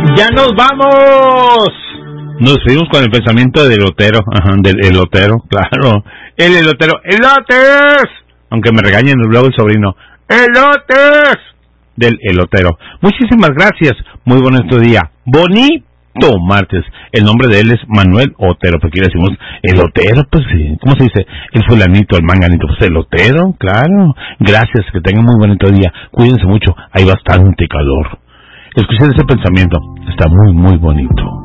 ¡Ya nos vamos! Nos fuimos con el pensamiento del elotero. Ajá, del elotero, claro. El elotero. ¡Elotes! Aunque me regañen luego el sobrino. ¡Elotes! Del elotero. Muchísimas gracias. Muy bonito día. Bonito martes. El nombre de él es Manuel Otero, porque le decimos elotero, pues sí. ¿Cómo se dice? El fulanito, el manganito, pues elotero, claro. Gracias, que tengan muy bonito día. Cuídense mucho. Hay bastante calor. Escuchen ese pensamiento. Está muy, muy bonito.